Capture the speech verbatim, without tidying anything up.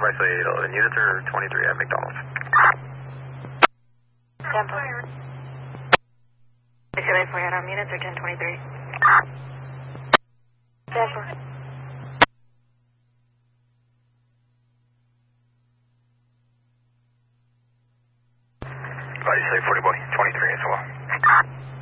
Precisely eight eleven. Units are twenty-three at McDonald's. Tempo. two eight four, Adam. Units are ten twenty-three. Tempo. Precisely forty boy, twenty-three as well.